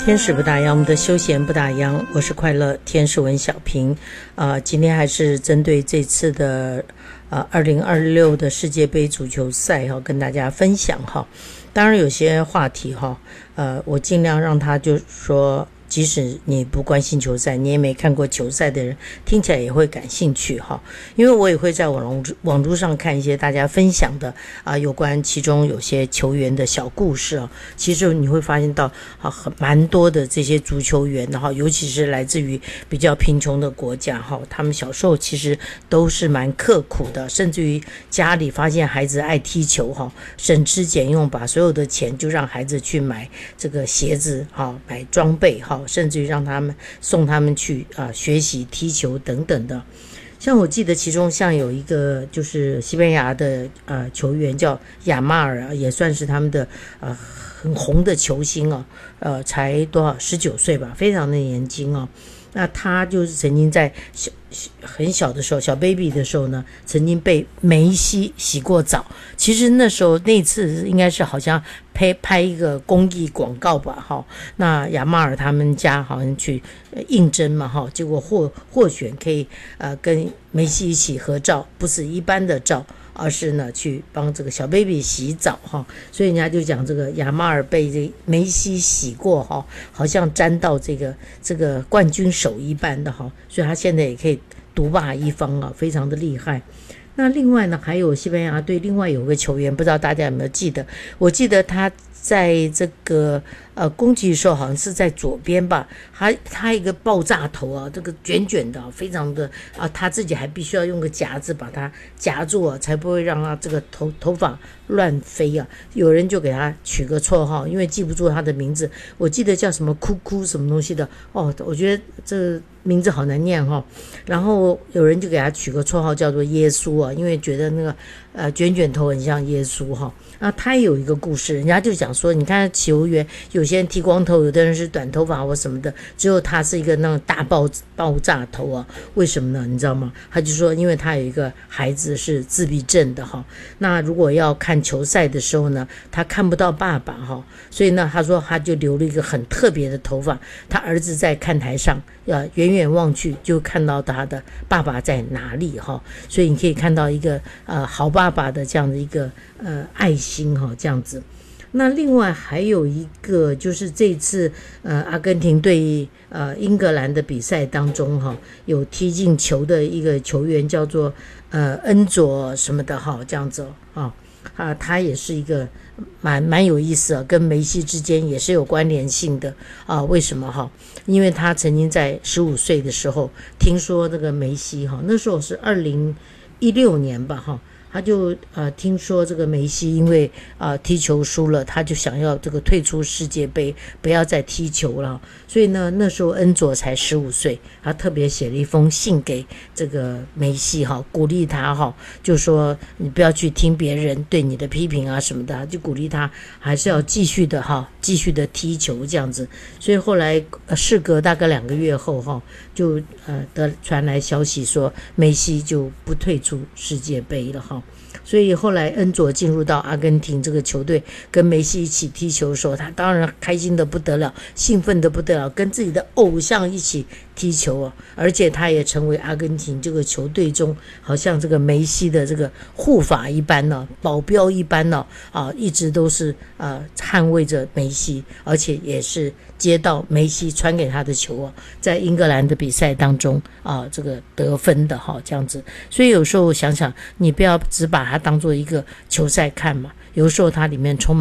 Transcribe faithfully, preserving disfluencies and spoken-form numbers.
天使不打烊，我们的休闲不打烊，我是快乐天使文小平。呃，今天还是针对这次的呃二零二六的世界杯足球赛哈，跟大家分享哈。当然有些话题哈，呃，我尽量让他就说，即使你不关心球赛，你也没看过球赛的人，听起来也会感兴趣哈。因为我也会在网络网络上看一些大家分享的啊，有关其中有些球员的小故事啊。其实你会发现到啊，很蛮多的这些足球员，然后尤其是来自于比较贫穷的国家哈，他们小时候其实都是蛮刻苦的，甚至于家里发现孩子爱踢球哈，省吃俭用，把所有的钱就让孩子去买这个鞋子哈，买装备哈。甚至于让他们送他们去啊、呃、学习踢球等等的。像我记得其中像有一个就是西班牙的呃球员叫亚马尔，也算是他们的呃很红的球星啊，呃才多少十九岁吧，非常的年轻啊。那他就是曾经在小很小的时候，小 baby 的时候呢，曾经被梅西洗过澡。其实那时候那次应该是好像拍拍一个公益广告吧，哈。那亚马尔他们家好像去应征嘛，哈，结果获获选可以呃跟梅西一起合照，不是一般的照，而是呢去帮这个小 baby 洗澡哈。所以人家就讲这个亚马尔被这梅西洗过哈，好像沾到这个这个冠军手一般的哈，所以他现在也可以独霸一方啊，非常的厉害。那另外呢，还有西班牙队另外有个球员，不知道大家有没有记得？我记得他在这个呃攻击的时候，好像是在左边吧，他他一个爆炸头啊，这个卷卷的，非常的啊，他自己还必须要用个夹子把它夹住啊，才不会让他这个头头发乱飞啊。有人就给他取个绰号，因为记不住他的名字，我记得叫什么哭哭什么东西的哦，我觉得这名字好难念哈、哦。然后有人就给他取个绰号叫做耶稣啊，因为觉得那个呃卷卷头很像耶稣哈、哦。那他也有一个故事，人家就讲说，你看球员有些人剃光头，有的人是短头发或什么的，只有他是一个那种大爆爆炸头啊。为什么呢？你知道吗？他就说，因为他有一个孩子是自闭症的哈。那如果要看球赛的时候呢，他看不到爸爸哈，所以呢，他说他就留了一个很特别的头发。他儿子在看台上，呃，远远望去就看到他的爸爸在哪里哈。所以你可以看到一个呃好爸爸的这样的一个呃爱心哈，这样子。那另外还有一个就是这次呃阿根廷对呃英格兰的比赛当中哈，有踢进球的一个球员叫做呃恩佐什么的哈，这样子啊啊，他也是一个蛮蛮有意思啊，跟梅西之间也是有关联性的啊。为什么哈？因为他曾经在十五岁的时候听说这个梅西哈，那时候是二零一六年吧哈。他就呃听说这个梅西因为啊、呃、踢球输了，他就想要这个退出世界杯，不要再踢球了。所以呢，那时候恩佐才十五岁，他特别写了一封信给这个梅西哈，鼓励他哈，就说你不要去听别人对你的批评啊什么的，就鼓励他还是要继续的哈，继续的踢球这样子。所以后来、呃、事隔大概两个月后哈，就呃得传来消息说梅西就不退出世界杯了哈。所以后来恩佐进入到阿根廷这个球队，跟梅西一起踢球的时候，他当然开心的不得了，兴奋的不得了，跟自己的偶像一起踢球啊！而且他也成为阿根廷这个球队中好像这个梅西的这个护法一般呢、啊，保镖一般呢、啊，啊，一直都是呃捍卫着梅西，而且也是接到梅西传给他的球啊，在英格兰的比赛当中啊，这个得分的哈、啊，这样子。所以有时候想想，你不要只把它当做一个球赛看嘛，有时候它里面充满